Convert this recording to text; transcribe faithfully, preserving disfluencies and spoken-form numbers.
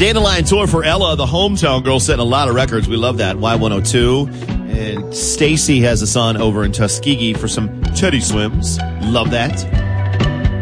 Dandelion Tour for Ella, the hometown girl, setting a lot of records. We love that. Y one oh two. And Stacy has a son over in Tuskegee for some teddy swims. Love that.